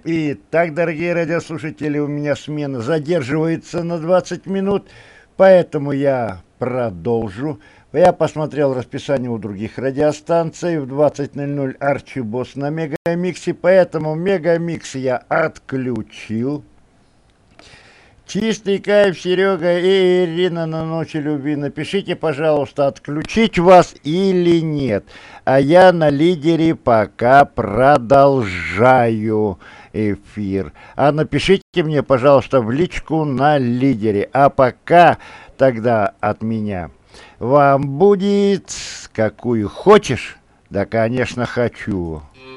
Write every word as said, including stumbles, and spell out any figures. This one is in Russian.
Итак, дорогие радиослушатели, у меня смена задерживается на двадцать минут, поэтому я продолжу. Я посмотрел расписание у других радиостанций. В двадцать ноль ноль Арчи Босс на Мегамиксе, поэтому Мегамикс я отключил. Чистый кайф, Серега и Ирина на ночи любви. Напишите, пожалуйста, отключить вас или нет. А я на лидере пока продолжаю эфир. А напишите мне, пожалуйста, в личку на лидере. А пока тогда от меня. Вам будет какую хочешь? Да, конечно, хочу.